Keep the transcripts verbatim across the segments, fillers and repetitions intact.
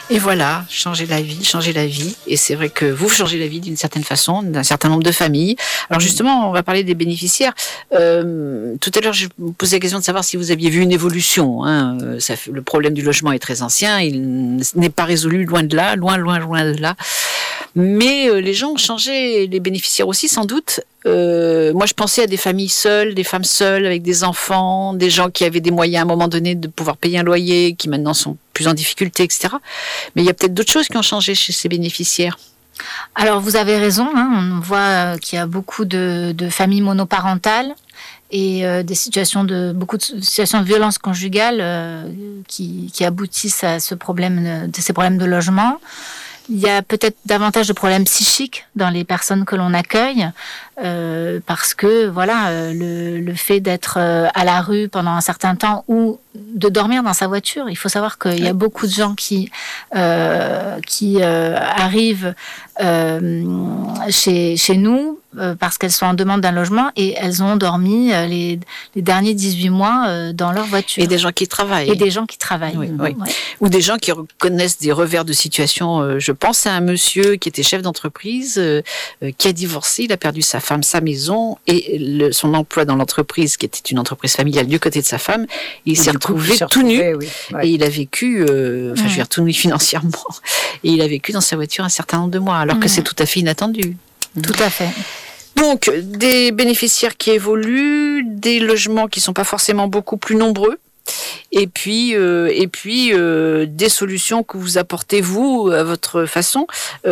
Et voilà, changer la vie, changer la vie. Et c'est vrai que vous changez la vie d'une certaine façon, d'un certain nombre de familles. Alors justement, on va parler des bénéficiaires. Euh, tout à l'heure, je vous posais la question de savoir si vous aviez vu une évolution. Hein. Ça fait, le problème du logement est très ancien, il n'est pas résolu, loin de là, loin, loin, loin de là. Mais euh, les gens ont changé, les bénéficiaires aussi, sans doute. Euh, moi, je pensais à des familles seules, des femmes seules avec des enfants, des gens qui avaient des moyens à un moment donné de pouvoir payer un loyer, qui maintenant sont plus en difficulté, et cetera. Mais il y a peut-être d'autres choses qui ont changé chez ces bénéficiaires. Alors, vous avez raison, hein, on voit qu'il y a beaucoup de, de familles monoparentales et euh, des situations de beaucoup de situations de violence conjugale euh, qui, qui aboutissent à ce problème de ces problèmes de logement. Il y a peut-être davantage de problèmes psychiques dans les personnes que l'on accueille, euh, parce que voilà, euh, le, le fait d'être euh, à la rue pendant un certain temps ou de dormir dans sa voiture. Il faut savoir qu'il y a beaucoup de gens qui euh, qui euh, arrivent euh, chez chez nous euh, parce qu'elles sont en demande d'un logement et elles ont dormi euh, les les derniers dix-huit mois euh, dans leur voiture. Et des gens qui travaillent. Et des gens qui travaillent. Oui, oui. Ouais. Ou des gens qui reconnaissent des revers de situation. Euh, je pense à un monsieur qui était chef d'entreprise, euh, qui a divorcé, il a perdu sa femme, sa maison et le, son emploi dans l'entreprise, qui était une entreprise familiale du côté de sa femme. Il s'est retrouvé tout nu oui, ouais. Et il a vécu, euh, enfin mmh. je veux dire tout nu financièrement, et il a vécu dans sa voiture un certain nombre de mois, alors mmh. que c'est tout à fait inattendu. Tout à fait. Donc, des bénéficiaires qui évoluent, des logements qui sont pas forcément beaucoup plus nombreux. Et puis, euh, et puis euh, des solutions que vous apportez vous à votre façon.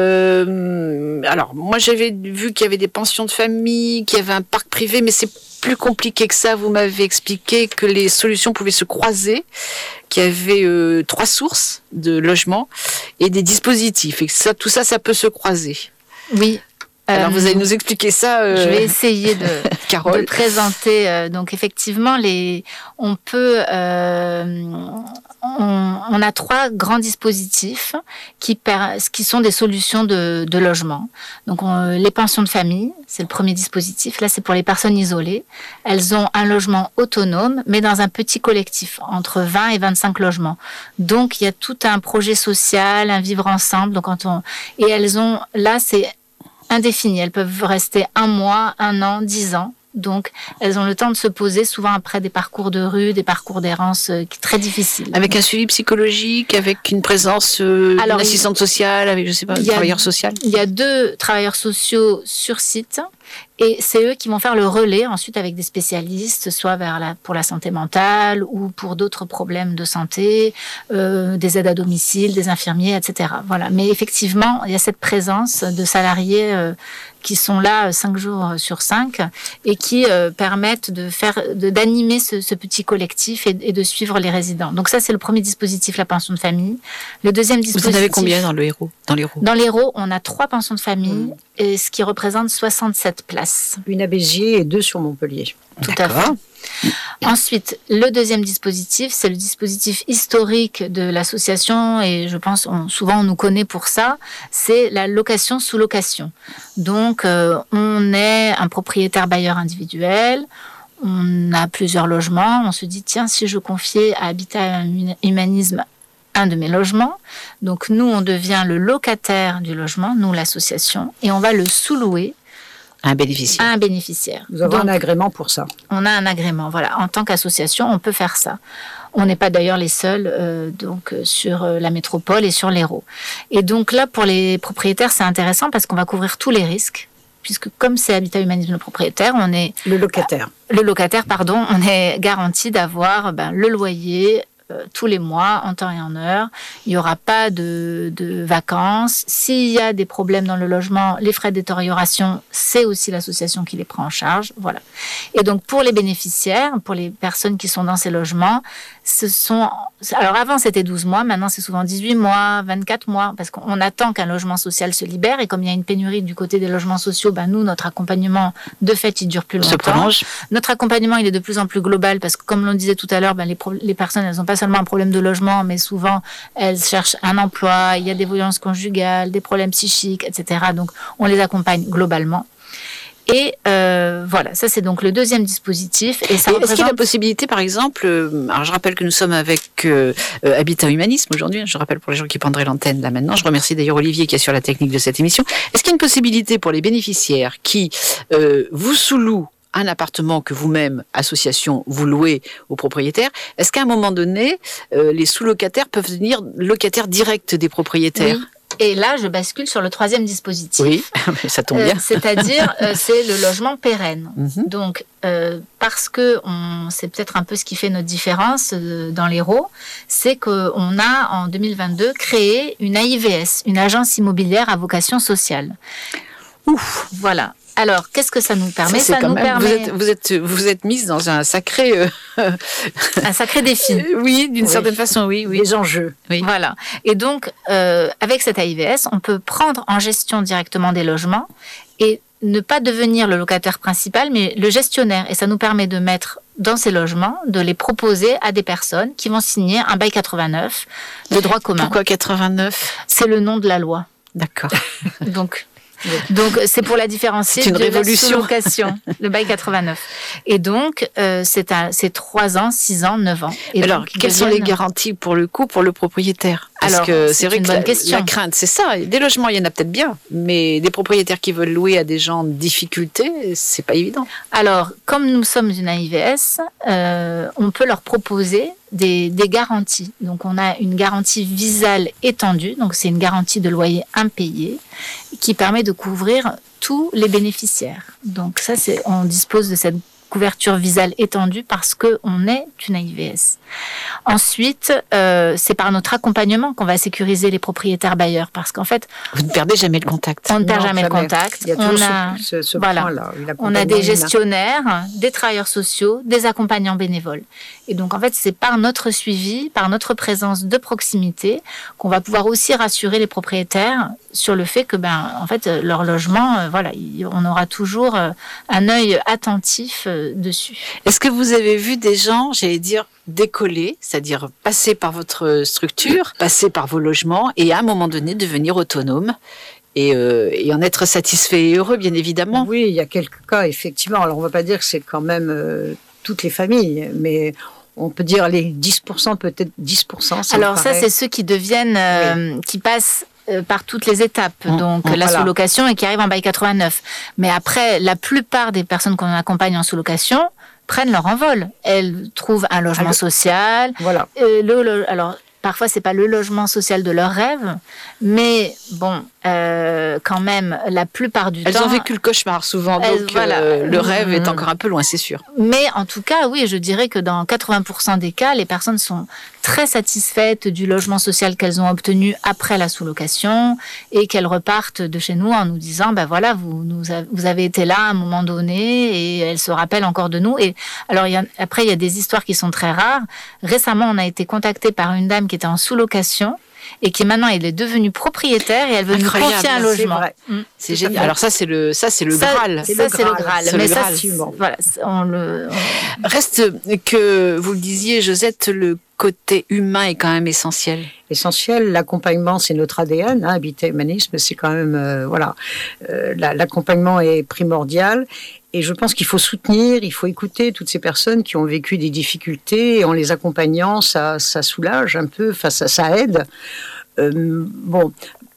Euh, alors, moi j'avais vu qu'il y avait des pensions de famille, qu'il y avait un parc privé, mais c'est plus compliqué que ça. Vous m'avez expliqué que les solutions pouvaient se croiser, qu'il y avait euh, trois sources de logement et des dispositifs, et que ça, tout ça, ça peut se croiser. Oui. Alors, vous allez nous expliquer ça. Euh... Je vais essayer de, de présenter. Euh, donc, effectivement, les, on peut, euh, on, on a trois grands dispositifs qui, per, qui sont des solutions de, de logement. Donc, on, les pensions de famille, c'est le premier dispositif. Là, c'est pour les personnes isolées. Elles ont un logement autonome, mais dans un petit collectif, entre vingt et vingt-cinq logements. Donc, il y a tout un projet social, un vivre ensemble. Donc, quand on, et elles ont, là, c'est indéfinies. Elles peuvent rester un mois, un an, dix ans. Donc, elles ont le temps de se poser, souvent après des parcours de rue, des parcours d'errance euh, très difficiles. Avec un suivi psychologique, avec une présence euh, d'une assistante sociale, avec, je sais pas, un travailleur social. Il y a deux travailleurs sociaux sur site. Et c'est eux qui vont faire le relais ensuite avec des spécialistes, soit vers la, pour la santé mentale ou pour d'autres problèmes de santé, euh, des aides à domicile, des infirmiers, et cetera. Voilà. Mais effectivement, il y a cette présence de salariés euh, qui sont là cinq jours sur cinq et qui euh, permettent de faire, de, d'animer ce, ce petit collectif et, et de suivre les résidents. Donc ça, c'est le premier dispositif, la pension de famille. Le deuxième dispositif. Vous en avez combien dans le Hérault, dans l'Hérault Dans l'Hérault, on a trois pensions de famille, mmh. et ce qui représente soixante-sept places. Une à Béziers et deux sur Montpellier. Tout à fait. Ensuite, le deuxième dispositif, c'est le dispositif historique de l'association et je pense on, souvent on nous connaît pour ça, c'est la location sous location. Donc, euh, on est un propriétaire bailleur individuel, on a plusieurs logements, on se dit tiens, si je confiais à Habitat Humanisme un de mes logements, donc nous on devient le locataire du logement, nous l'association, et on va le sous-louer un bénéficiaire. Un bénéficiaire. Vous avez Donc, un agrément pour ça. On a un agrément, voilà. En tant qu'association, on peut faire ça. On n'est pas d'ailleurs les seuls euh, donc sur euh, la métropole et sur l'Hérault. Et donc là, pour les propriétaires, c'est intéressant parce qu'on va couvrir tous les risques, puisque comme c'est Habitat Humanisme le propriétaire, on est le locataire. Euh, le locataire, pardon, on est garanti d'avoir ben, le loyer. Euh, tous les mois, en temps et en heure. Il n'y aura pas de, de vacances. S'il y a des problèmes dans le logement, les frais de détérioration, c'est aussi l'association qui les prend en charge. Voilà. Et donc, pour les bénéficiaires, pour les personnes qui sont dans ces logements, ce sont... Alors, avant, c'était douze mois. Maintenant, c'est souvent dix-huit mois, vingt-quatre mois, parce qu'on attend qu'un logement social se libère. Et comme il y a une pénurie du côté des logements sociaux, ben nous, notre accompagnement, de fait, il dure plus longtemps. Se prolonge. Notre accompagnement, il est de plus en plus global, parce que comme l'on disait tout à l'heure, ben les, pro- les personnes, elles n'ont pas seulement un problème de logement, mais souvent, elles cherchent un emploi, il y a des violences conjugales, des problèmes psychiques, et cetera. Donc, on les accompagne globalement. Et euh, voilà, ça c'est donc le deuxième dispositif. Et ça Et représente... Est-ce qu'il y a la possibilité, par exemple, euh, alors je rappelle que nous sommes avec euh, euh, Habitat Humanisme aujourd'hui, je rappelle pour les gens qui prendraient l'antenne là maintenant, je remercie d'ailleurs Olivier qui assure la technique de cette émission. Est-ce qu'il y a une possibilité pour les bénéficiaires qui euh, vous sous-louent un appartement que vous-même, association, vous louez aux propriétaires, est-ce qu'à un moment donné, euh, les sous-locataires peuvent devenir locataires directs des propriétaires ? Oui. Et là, je bascule sur le troisième dispositif. Oui, ça tombe bien. Euh, c'est-à-dire, euh, c'est le logement pérenne. Mm-hmm. Donc, euh, parce que on, c'est peut-être un peu ce qui fait notre différence euh, dans l'Hérault, c'est qu'on a en deux mille vingt-deux créé une A I V S, une agence immobilière à vocation sociale. Ouf. Voilà. Alors, qu'est-ce que ça nous permet? Ça, ça nous même, permet... Vous êtes, vous êtes, vous êtes mise dans un sacré... Euh... un sacré défi. Oui, d'une oui. certaine façon, oui. oui. Les enjeux. Oui. Voilà. Et donc, euh, avec cette A I V S, on peut prendre en gestion directement des logements et ne pas devenir le locataire principal, mais le gestionnaire. Et ça nous permet de mettre dans ces logements, de les proposer à des personnes qui vont signer un bail quatre-vingt-neuf de droit commun. Pourquoi quatre-vingt-neuf? C'est le nom de la loi. D'accord. Donc... Donc, c'est pour la différencier c'est une de révolution. la sous-location, le bail quatre-vingt-neuf. Et donc, euh, c'est, un, c'est trois ans, six ans, neuf ans. Et alors, donc, quelles deviennent... sont les garanties pour le coup, pour le propriétaire? Parce alors, que c'est, c'est vrai une que bonne la, question. la crainte, c'est ça. Des logements, il y en a peut-être bien, mais des propriétaires qui veulent louer à des gens en difficulté, c'est pas évident. Alors, comme nous sommes une A I V S, euh, on peut leur proposer des, des garanties. Donc, on a une garantie visale étendue. Donc, c'est une garantie de loyer impayé qui permet de couvrir tous les bénéficiaires. Donc, ça, c'est, on dispose de cette couverture visale étendue parce qu'on est une A I V S. Ensuite, euh, c'est par notre accompagnement qu'on va sécuriser les propriétaires bailleurs parce qu'en fait, vous ne perdez jamais le contact. On ne perd non, jamais, jamais le contact. Il y a on toujours a, ce, ce, ce voilà, point-là. On a des gestionnaires, des travailleurs sociaux, des accompagnants bénévoles. Et donc, en fait, c'est par notre suivi, par notre présence de proximité qu'on va pouvoir aussi rassurer les propriétaires sur le fait que, ben, en fait, leur logement, euh, voilà, on aura toujours euh, un œil attentif euh, dessus. Est-ce que vous avez vu des gens, j'allais dire, décoller, c'est-à-dire passer par votre structure, passer par vos logements et à un moment donné devenir autonomes et, euh, et en être satisfait et heureux, bien évidemment? Oui, il y a quelques cas, effectivement. Alors, on ne va pas dire que c'est quand même euh, toutes les familles, mais on peut dire les dix pour cent, peut-être dix pour cent. Ça Alors ça, c'est ceux qui deviennent, euh, oui. qui passent par toutes les étapes, mmh, donc mmh, la voilà. sous-location et qui arrivent en bail quatre-vingt-neuf. Mais après, la plupart des personnes qu'on accompagne en sous-location prennent leur envol. Elles trouvent un logement alors, social. Voilà. Euh, le, le, alors, parfois, c'est pas le logement social de leur rêve, mais bon, euh, quand même, la plupart du elles temps... Elles ont vécu le cauchemar souvent, elles, donc voilà. euh, le rêve mmh. est encore un peu loin, c'est sûr. Mais en tout cas, oui, je dirais que dans quatre-vingts pour cent des cas, les personnes sont très satisfaites du logement social qu'elles ont obtenu après la sous-location et qu'elles repartent de chez nous en nous disant, ben voilà, vous, nous a, vous avez été là à un moment donné et elles se rappellent encore de nous. Et alors, il y a, après, il y a des histoires qui sont très rares. Récemment, on a été contacté par une dame qui était en sous-location et qui maintenant elle est devenue propriétaire et elle veut nous confier un logement. C'est, mmh. c'est génial. Alors ça c'est le ça c'est le ça, Graal. C'est ça le c'est le Graal. C'est Mais le ça Graal. voilà, on le on... Reste que vous le disiez, Josette, le côté humain est quand même essentiel. Essentiel, l'accompagnement, c'est notre A D N. Hein, Habitat Humanisme, c'est quand même euh, voilà, euh, la, l'accompagnement est primordial. Et je pense qu'il faut soutenir, il faut écouter toutes ces personnes qui ont vécu des difficultés. Et en les accompagnant, ça, ça soulage un peu, enfin, ça, ça aide. Euh, bon,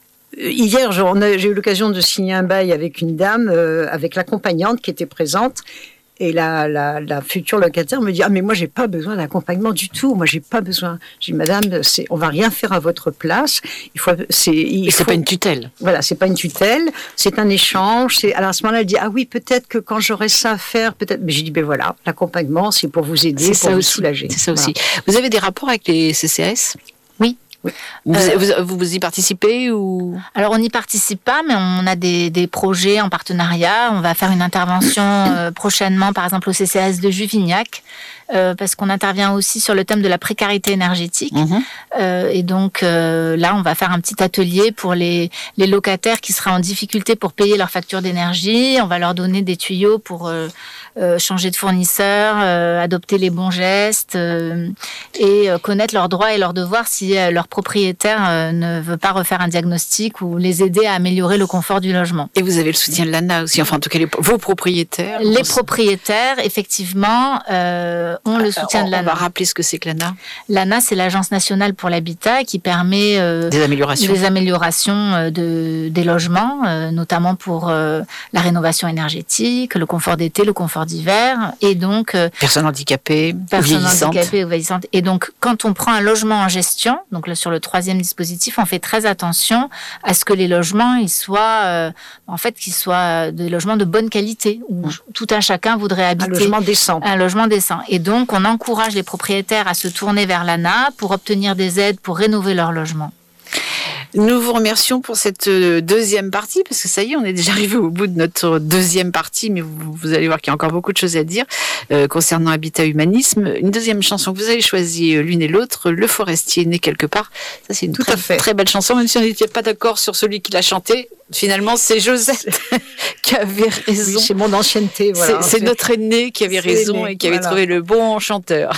hier, j'ai eu l'occasion de signer un bail avec une dame, euh, avec l'accompagnante qui était présente. Et la, la, la future locataire me dit « Ah, mais moi, j'ai pas besoin d'accompagnement du tout. Moi, j'ai pas besoin. » J'ai dit « Madame, c'est, on va rien faire à votre place. Il faut, c'est, il Et faut... c'est pas une tutelle. » Voilà, c'est pas une tutelle. C'est un échange. C'est... Alors, à ce moment-là, elle dit « Ah oui, peut-être que quand j'aurai ça à faire, peut-être... » Mais j'ai dit « Ben voilà, l'accompagnement, c'est pour vous aider, c'est pour vous aussi. soulager. » C'est ça voilà. aussi. Vous avez des rapports avec les C C A S ? Oui. Oui. Vous, euh, vous, vous y participez ou... Alors, on n'y participe pas, mais on a des, des projets en partenariat. On va faire une intervention euh, prochainement, par exemple, au C C A S de Juvignac, euh, parce qu'on intervient aussi sur le thème de la précarité énergétique. Mmh. Euh, et donc, euh, là, on va faire un petit atelier pour les, les locataires qui seraient en difficulté pour payer leur facture d'énergie. On va leur donner des tuyaux pour euh, euh, changer de fournisseur, euh, adopter les bons gestes euh, et euh, connaître leurs droits et leurs devoirs si euh, leur propriétaire euh, ne veut pas refaire un diagnostic ou les aider à améliorer le confort du logement. Et vous avez le soutien de l'A N A aussi, enfin en tout cas les, vos propriétaires. Les propriétaires, effectivement, euh, ont le soutien on, de l'A N A. Bah, On va rappeler ce que c'est que l'A N A. L'A N A, c'est l'Agence nationale pour l'habitat qui permet euh, des améliorations, des améliorations de, des logements, euh, notamment pour euh, la rénovation énergétique, le confort d'été, le confort d'hiver, et donc euh, personnes handicapées, personnes vieillissantes. handicapées ou vieillissantes. Et donc, quand on prend un logement en gestion, donc là, sur le troisième dispositif, on fait très attention à ce que les logements, ils soient, euh, en fait, qu'ils soient des logements de bonne qualité, où mmh. tout un chacun voudrait habiter. Un logement décent. Un logement décent. Et donc, on encourage les propriétaires à se tourner vers l'A N A pour obtenir des aides pour rénover leur logement. Nous vous remercions pour cette deuxième partie, parce que ça y est, on est déjà arrivé au bout de notre deuxième partie, mais vous, vous allez voir qu'il y a encore beaucoup de choses à dire euh, concernant Habitat Humanisme. Une deuxième chanson que vous avez choisie l'une et l'autre, Le Forestier né quelque part. Ça, c'est une Tout très, à fait. très belle chanson, même si on n'était pas d'accord sur celui qui l'a chantée. Finalement, c'est Josette qui avait raison. Oui, c'est mon ancienneté. Voilà. C'est, c'est notre aîné qui avait raison aîné, et qui avait voilà. trouvé le bon chanteur.